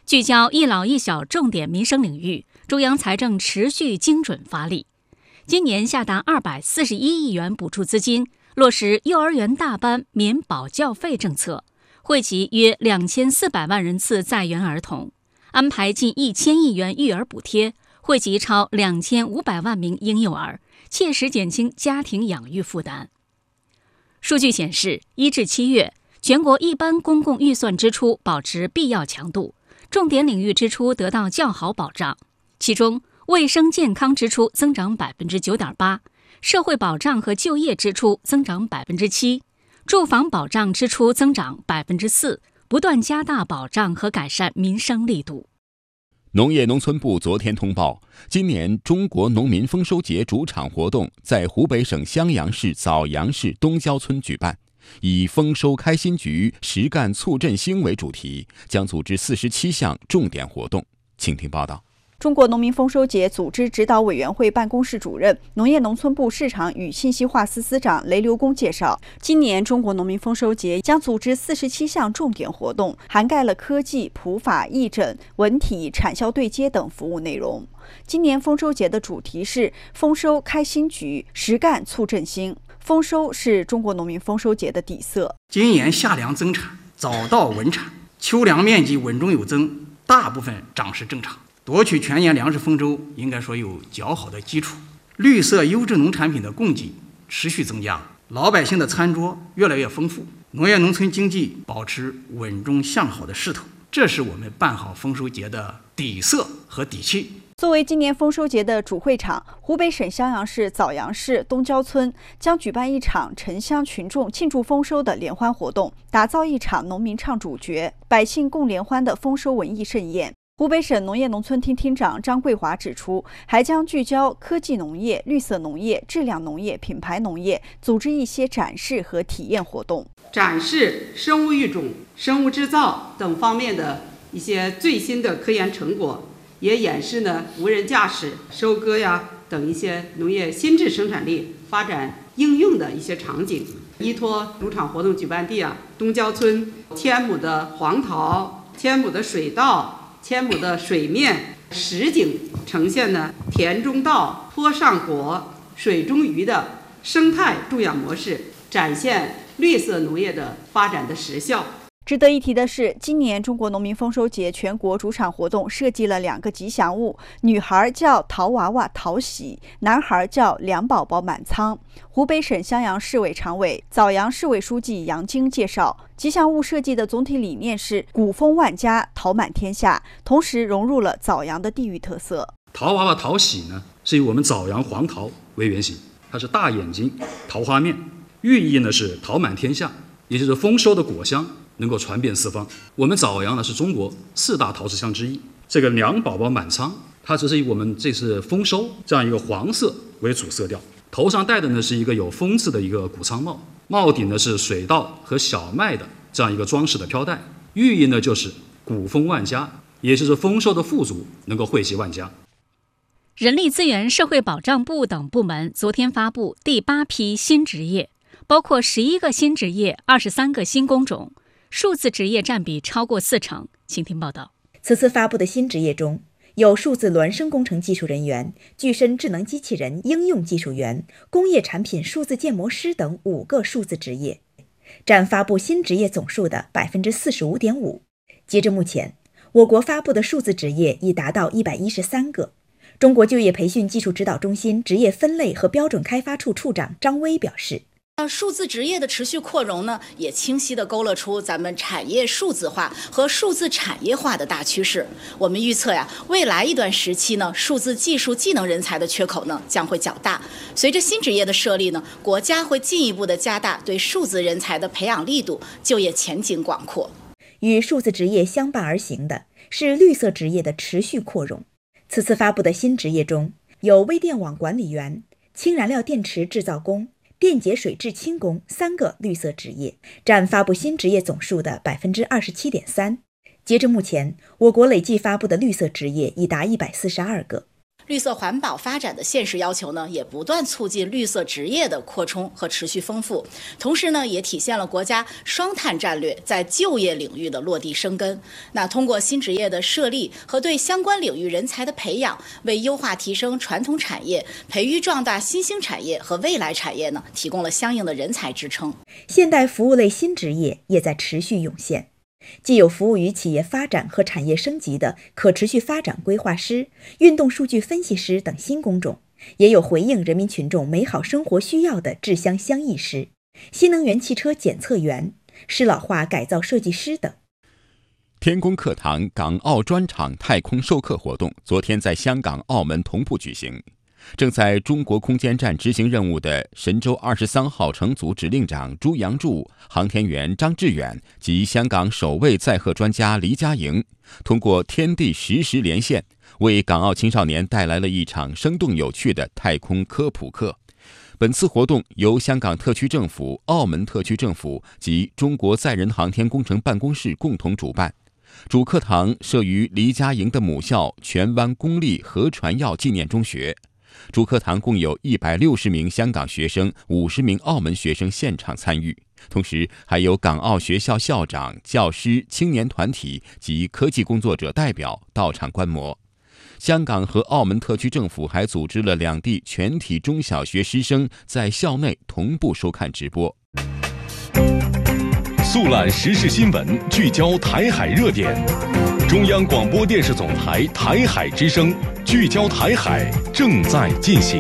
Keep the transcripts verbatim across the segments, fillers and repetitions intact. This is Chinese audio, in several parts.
聚焦一老一小重点民生领域，中央财政持续精准发力。今年下达二百四十一亿元补助资金，落实幼儿园大班免保教费政策，惠及约两千四百万人次在园儿童，安排近一千亿元育儿补贴，惠及超两千五百万名婴幼儿，切实减轻家庭养育负担。数据显示，一至七月，全国一般公共预算支出保持必要强度，重点领域支出得到较好保障。其中，卫生健康支出增长百分之九点八，社会保障和就业支出增长百分之七，住房保障支出增长百分之四，不断加大保障和改善民生力度。 农业农村部昨天通报，今年中国农民丰收节主场活动在湖北省襄阳市枣阳市东郊村举办，以丰收开心局，实干促振兴为主题，将组织四十七项重点活动。请听报道。 中国农民丰收节组织指导委员会办公室主任、农业农村部市场与信息化司司长雷留公介绍，今年中国农民丰收节将组织四十七项重点活动，涵盖了科技、普法、义诊、文体、产销对接等服务内容。今年丰收节的主题是丰收开新局，实干促振兴。丰收是中国农民丰收节的底色。 今年夏粮增产，早稻稳产，秋粮面积稳中有增，大部分长势正常。夺取全年粮食丰收应该说有较好的基础，绿色优质农产品的供给持续增加，老百姓的餐桌越来越丰富，农业农村经济保持稳中向好的势头，这是我们办好丰收节的底色和底气。 作为今年丰收节的主会场，湖北省襄阳市枣阳市东郊村将举办一场城乡群众庆祝丰收的联欢活动，打造一场农民唱主角、百姓共联欢的丰收文艺盛宴。湖北省农业农村厅厅长张桂华指出，还将聚焦科技农业、绿色农业、质量农业、品牌农业，组织一些展示和体验活动， 展示生物育种、生物制造等方面的一些最新的科研成果，也演示呢无人驾驶、收割呀等一些农业新质生产力发展应用的一些场景。依托主场活动举办地啊，东郊村千亩的黄桃、千亩的水稻、千亩的水面实景呈现呢田中稻、坡上果、水中鱼的生态种养模式，展现绿色农业的发展的实效。 值得一提的是，今年中国农民丰收节全国主场活动设计了两个吉祥物，女孩叫桃娃娃桃喜，男孩叫粮宝宝满仓。湖北省襄阳市委常委、枣阳市委书记杨晶介绍，吉祥物设计的总体理念是谷丰万家，桃满天下，同时融入了枣阳的地域特色。 桃娃娃桃喜呢，是以我们枣阳黄桃为原型，它是大眼睛、桃花面，寓意呢是桃满天下，也就是丰收的果香能够传遍四方。我们枣阳呢是中国四大桃子乡之一。这个粮宝宝满仓，它只是以我们这次丰收这样一个黄色为主色调，头上戴的呢是一个有风字的一个谷仓帽，帽顶呢是水稻和小麦的这样一个装饰的飘带，寓意呢就是谷丰万家，也就是丰收的富足能够惠及万家。 人力资源社会保障部等部门昨天发布第八批新职业，包括十一个新职业、二十三个新工种，数字职业占比超过四成。请听报道。 此次发布的新职业中，有数字孪生工程技术人员、具身智能机器人应用技术员、工业产品数字建模师等五个数字职业，占发布新职业总数的 百分之四十五点五。 截至目前，我国发布的数字职业已达到一百一十三个。中国就业培训技术指导中心职业分类和标准开发处处长张威表示， 呃，数字职业的持续扩容呢，也清晰地勾勒出咱们产业数字化和数字产业化的大趋势。我们预测呀，未来一段时期呢，数字技术技能人才的缺口呢将会较大。随着新职业的设立呢，国家会进一步的加大对数字人才的培养力度，就业前景广阔。 与数字职业相伴而行的是绿色职业的持续扩容。此次发布的新职业中，有微电网管理员、氢燃料电池制造工、电解水制氢工三个绿色职业，占发布新职业总数的 百分之二十七点三。截至目前，我国累计发布的绿色职业已达一百四十二个。 绿色环保发展的现实要求呢，也不断促进绿色职业的扩充和持续丰富，同时呢，也体现了国家双碳战略在就业领域的落地生根。那通过新职业的设立和对相关领域人才的培养，为优化提升传统产业、培育壮大新兴产业和未来产业呢，提供了相应的人才支撑。 现代服务类新职业也在持续涌现。既有服务于企业发展和产业升级的可持续发展规划师、运动数据分析师等新工种，也有回应人民群众美好生活需要的制香相艺师、新能源汽车检测员、适老化改造设计师等。 天宫课堂港澳专场太空授课活动昨天在香港、澳门同步举行。正在中国空间站执行任务的神舟二十三号乘组指令长朱杨柱、航天员张志远及香港首位载荷专家黎佳莹，通过天地实时连线，为港澳青少年带来了一场生动有趣的太空科普课。本次活动由香港特区政府、澳门特区政府及中国载人航天工程办公室共同主办。主课堂设于黎佳莹的母校荃湾公立何传耀纪念中学。主课堂共有一百六十名香港学生、五十名澳门学生现场参与，同时还有港澳学校校长、教师、青年团体及科技工作者代表到场观摩。香港和澳门特区政府还组织了两地全体中小学师生在校内同步收看直播。 速览时事新闻，聚焦台海热点。中央广播电视总台台海之声，聚焦台海正在进行。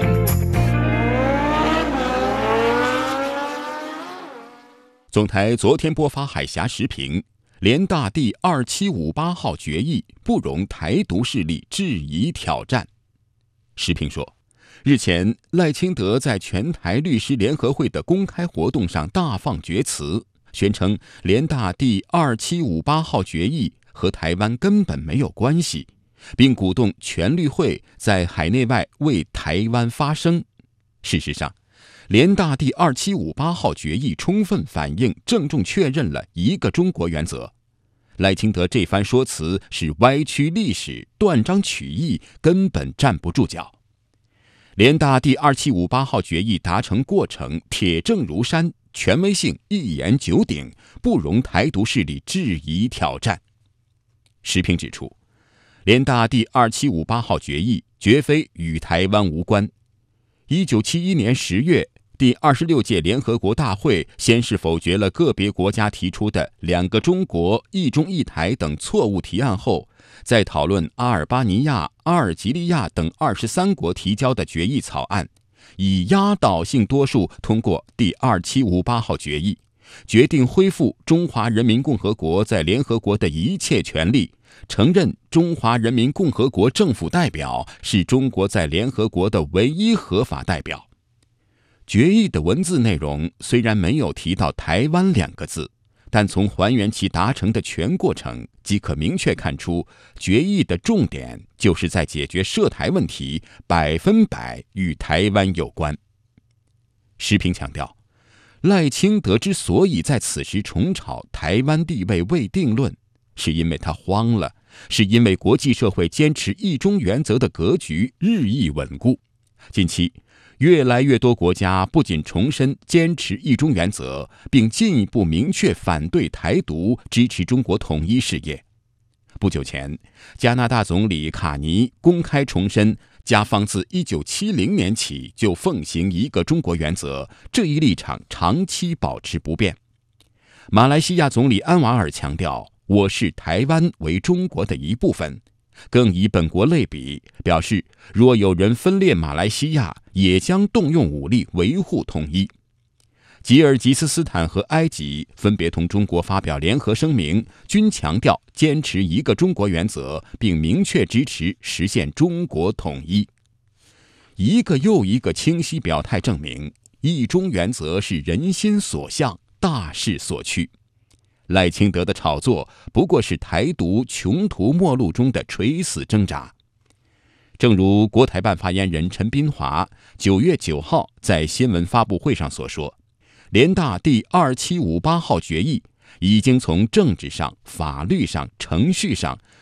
总台昨天播发海峡时评，联大第二七五八号决议不容台独势力质疑挑战。时评说，日前赖清德在全台律师联合会的公开活动上大放厥词，宣称联大第二七五八号决议和台湾根本没有关系，并鼓动全律会在海内外为台湾发声。事实上，联大第二七五八号决议充分反映、郑重确认了一个中国原则。赖清德这番说辞是歪曲历史、断章取义，根本站不住脚。联大第二七五八号决议达成过程铁证如山，权威性一言九鼎，不容台独势力质疑挑战。时评指出，联大第二七五八号决议绝非与台湾无关。一九七一年十月，第二十六届联合国大会先是否决了个别国家提出的两个中国、一中一台等错误提案后，在讨论阿尔巴尼亚、阿尔及利亚等二十三国提交的决议草案，以压倒性多数通过第二七五八号决议，决定恢复中华人民共和国在联合国的一切权利，承认中华人民共和国政府代表是中国在联合国的唯一合法代表。决议的文字内容虽然没有提到台湾两个字，但从还原其达成的全过程，即可明确看出，决议的重点就是在解决涉台问题，百分百与台湾有关。时评强调，赖清德之所以在此时重炒台湾地位未定论，是因为他慌了，是因为国际社会坚持一中原则的格局日益稳固。近期越来越多国家不仅重申坚持一中原则，并进一步明确反对台独，支持中国统一事业。不久前，加拿大总理卡尼公开重申，加方自一九七零年起就奉行一个中国原则，这一立场长期保持不变。马来西亚总理安瓦尔强调，我视台湾为中国的一部分，更以本国类比，表示若有人分裂马来西亚，也将动用武力维护统一。吉尔吉斯斯坦和埃及分别同中国发表联合声明，均强调坚持一个中国原则，并明确支持实现中国统一。一个又一个清晰表态证明，一中原则是人心所向，大势所趋。赖清德的炒作不过是台独穷途末路中的垂死挣扎。正如国台办发言人陈斌华九月九号在新闻发布会上所说，联大第二七五八号决议已经从政治上、法律上、程序上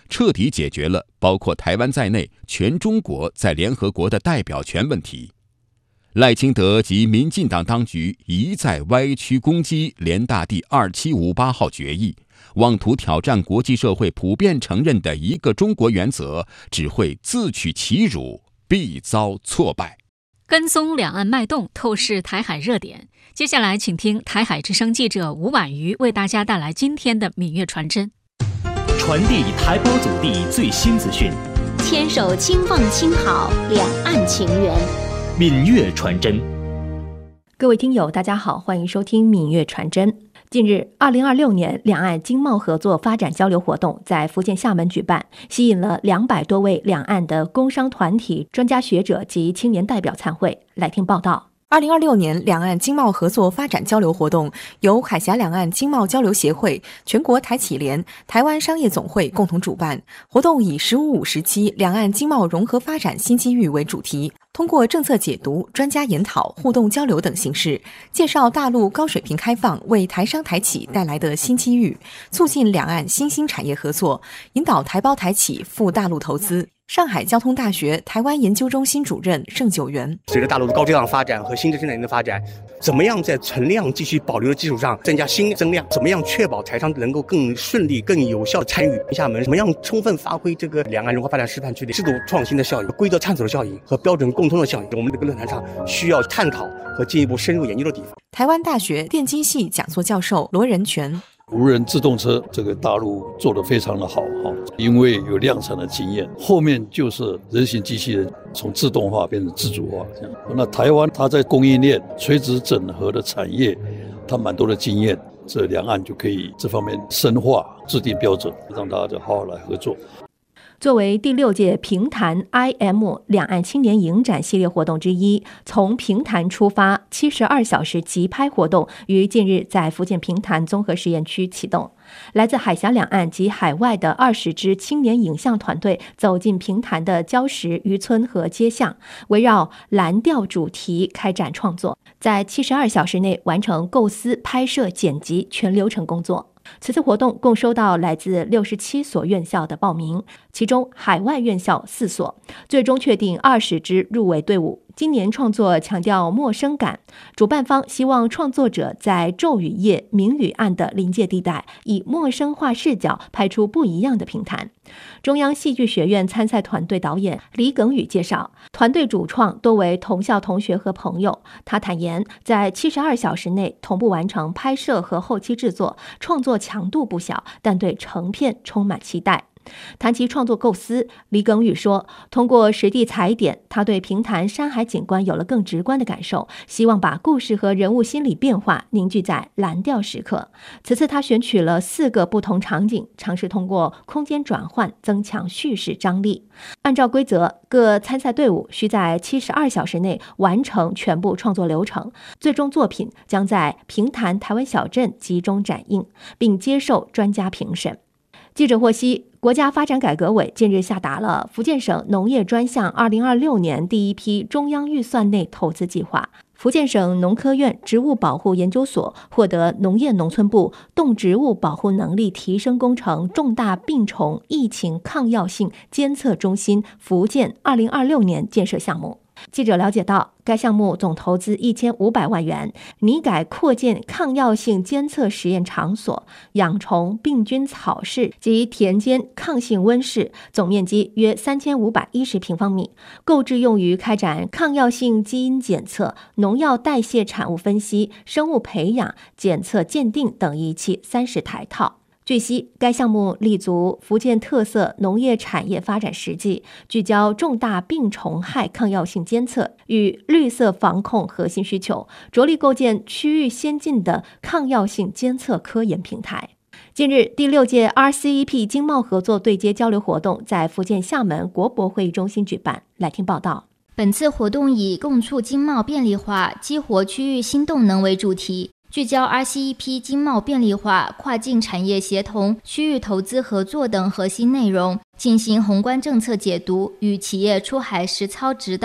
彻底解决了包括台湾在内全中国在联合国的代表权问题。赖清德及民进党当局一再歪曲攻击联大第二七五八号决议，妄图挑战国际社会普遍承认的一个中国原则，只会自取其辱，必遭挫败。 跟踪两岸脉动，透视台海热点。接下来请听台海之声记者吴婉瑜为大家带来今天的闽粤传真。 传递台胞祖地最新资讯， 牵手轻放轻好，两岸情缘。 闽粤传真。 各位听友大家好，欢迎收听闽粤传真。近日，二零二六年两岸经贸合作发展交流活动在福建厦门举办，吸引了两百多位两岸的工商团体、专家学者及青年代表参会。来听报道。 二零二六年两岸经贸合作发展交流活动由海峡两岸经贸交流协会、全国台企联、台湾商业总会共同主办。活动以十五五时期两岸经贸融合发展新机遇为主题，通过政策解读、专家研讨、互动交流等形式，介绍大陆高水平开放为台商台企带来的新机遇，促进两岸新兴产业合作，引导台胞台企赴大陆投资。上海交通大学台湾研究中心主任盛九元： 随着大陆的高质量发展和新质生产力的发展，怎么样在存量继续保留的基础上增加新增量？怎么样确保台商能够更顺利、更有效的参与厦门？怎么样充分发挥这个两岸融合发展示范区的制度创新的效应、规则探索的效应和标准共通的效应？我们这个论坛上需要探讨和进一步深入研究的地方。 台湾大学电机系讲座教授罗仁全： 无人自动车这个大陆做得非常的好，因为有量产的经验，后面就是人形机器人从自动化变成自主化这样。那台湾它在供应链垂直整合的产业，它蛮多的经验，这两岸就可以这方面深化制定标准，让大家好好来合作。 作为第六届平潭 I M 两岸青年影展系列活动之一，从平潭出发七十二小时急拍活动于近日在福建平潭综合实验区启动。来自海峡两岸及海外的二十支青年影像团队走进平潭的礁石渔村和街巷，围绕蓝调主题开展创作，在七十二小时内完成构思、拍摄、剪辑全流程工作。此次活动共收到来自六十七所院校的报名，其中海外院校四所，最终确定二十支入围队伍。今年创作强调陌生感，主办方希望创作者在昼与夜、明与暗的临界地带，以陌生化视角拍出不一样的平潭。中央戏剧学院参赛团队导演李耿宇介绍，团队主创多为同校同学和朋友。他坦言，在七十二小时内同步完成拍摄和后期制作，创作强度不小，但对成片充满期待。谈其创作构思，李耿宇说，通过实地踩点，他对平潭山海景观有了更直观的感受，希望把故事和人物心理变化凝聚在蓝调时刻。此次他选取了四个不同场景，尝试通过空间转换增强叙事张力。按照规则，各参赛队伍需在七十二小时内完成全部创作流程，最终作品将在平潭台湾小镇集中展映，并接受专家评审。记者获悉，国家发展改革委近日下达了福建省农业专项二零二六年第一批中央预算内投资计划。福建省农科院植物保护研究所获得农业农村部动植物保护能力提升工程重大病虫疫情抗药性监测中心福建二零二六年建设项目。记者了解到，该项目总投资一千五百万元，拟改扩建抗药性监测实验场所、养虫病菌草室及田间抗性温室，总面积约三千五百一十平方米，购置用于开展抗药性基因检测、农药代谢产物分析、生物培养、检测鉴定等仪器三十台套。据悉，该项目立足福建特色农业产业发展实际，聚焦重大病虫害抗药性监测与绿色防控核心需求，着力构建区域先进的抗药性监测科研平台。近日，第六届 R C E P 经贸合作对接交流活动在福建厦门国博会议中心举办。来听报道。 本次活动以共促经贸便利化、激活区域新动能为主题，聚焦 R C E P 经贸便利化、跨境产业协同、区域投资合作等核心内容，进行宏观政策解读与企业出海实操指导。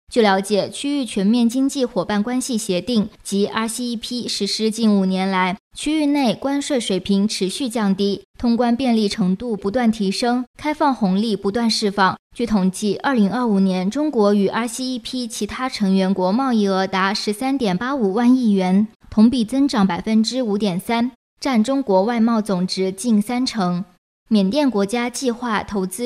据了解，区域全面经济伙伴关系协定及 R C E P 实施近五年来，区域内关税水平持续降低，通关便利程度不断提升，开放红利不断释放。据统计，二零二五年中国与 R C E P 其他成员国贸易额达 十三点八五万亿元，同比增长 百分之五点三，占中国外贸总值近三成。缅甸国家计划投资